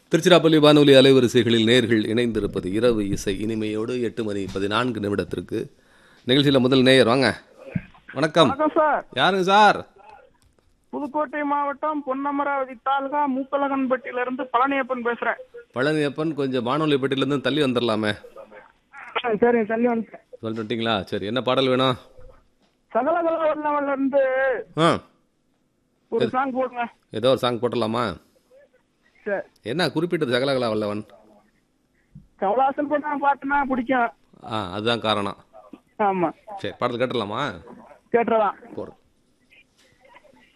திருச்சிராப்பள்ளி வானொலி அலைவரிசைகளில் நேர்கள் இணைந்திருப்பது இரவு இசை இனிமையோடு 8:14 நிகழ்ச்சியில் முதல் நேயர் வாங்க. வணக்கம். வணக்கம் சார். யாருங்க சார்? புதுக்கோட்டை மாவட்டம் பொன்னமராவதி தாலுகா மூக்கலகன்பட்டியிலிருந்து பழனியப்பன் பேசுறேன். பழனியப்பன், கொஞ்சம் வானொலி பெட்டியிலேருந்து தள்ளி வந்துடலாமே. சரி, தள்ளி வந்து சொல்லிட்டீங்களா? சரி, என்ன பாடல் வேணும்? சகலகல இருந்து ஒரு சாங் போடுங்க. ஏதோ ஒரு சாங் போட்டலாமா? சரி. என்ன குறிப்பிட்டது சகலகலா வல்லவன்? கமலாசன் பண்ண பாட்டுனா பிடிக்கும். அதுதான் காரணம். ஆமா, சரி, பாடல் கேட்டுடலாமா? கேட்டுறலாம். போறோம்.